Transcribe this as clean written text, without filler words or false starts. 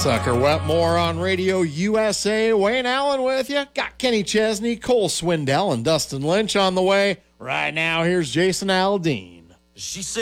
Tucker Wetmore on Radio USA. Wayne Allen with you. Got Kenny Chesney, Cole Swindell, and Dustin Lynch on the way. Right now, here's Jason Aldean. She said